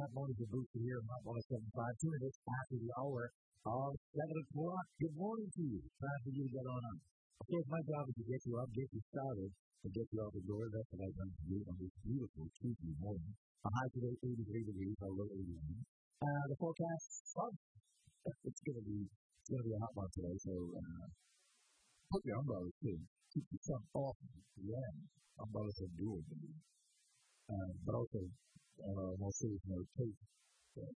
Hot Mornings with Booster here on Hot 107.5. 2 minutes after the hour of 7 o'clock. Good morning to you. Time for you to get on up. Of course, my job is to get you up, get you started, and get you out the door. That's what I've done to you on this beautiful Tuesday morning. A high today, 83 degrees, a low 81. The forecast, well, it's gonna be a hot one today, so put your umbrellas too. Keep the sun off. Yeah, umbrellas are doable. But also, more serious note, take